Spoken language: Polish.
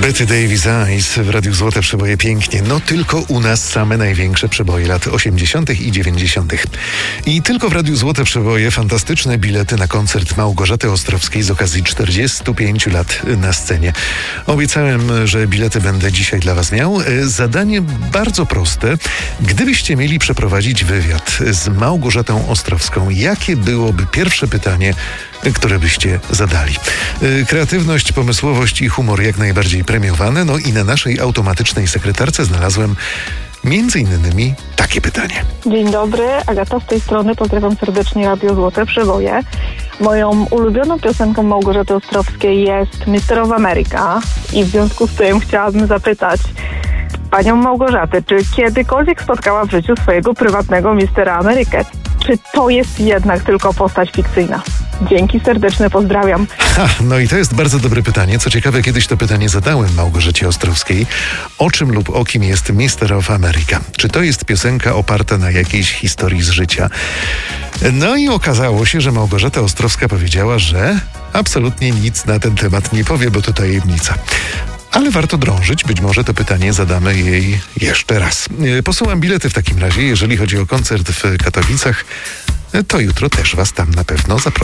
Betty Davis Eyes w Radiu Złote Przeboje pięknie. No tylko u nas same największe przeboje lat 80. i 90. I tylko w Radiu Złote Przeboje fantastyczne bilety na koncert Małgorzaty Ostrowskiej z okazji 45 lat na scenie. Obiecałem, że bilety będę dzisiaj dla Was miał. Zadanie bardzo proste. Gdybyście mieli przeprowadzić wywiad z Małgorzatą Ostrowską, jakie byłoby pierwsze pytanie, które byście zadali? Kreatywność, pomysłowość i humor jak najbardziej premiowane. No i na naszej automatycznej sekretarce znalazłem między innymi takie pytanie. Dzień dobry, Agata z tej strony. Pozdrawiam serdecznie Radio Złote Przeboje. Moją ulubioną piosenką Małgorzaty Ostrowskiej jest Mister of America i w związku z tym chciałabym zapytać panią Małgorzatę, czy kiedykolwiek spotkała w życiu swojego prywatnego Mistera Amerykę? Czy to jest jednak tylko postać fikcyjna? Dzięki serdeczne, pozdrawiam. No i to jest bardzo dobre pytanie. Co ciekawe, kiedyś to pytanie zadałem Małgorzacie Ostrowskiej. O czym lub o kim jest Mister of America? Czy to jest piosenka oparta na jakiejś historii z życia? No i okazało się, że Małgorzata Ostrowska powiedziała, że absolutnie nic na ten temat nie powie, bo to tajemnica. Ale warto drążyć, być może to pytanie zadamy jej jeszcze raz. Posyłam bilety w takim razie, jeżeli chodzi o koncert w Katowicach, to jutro też Was tam na pewno zaproszę.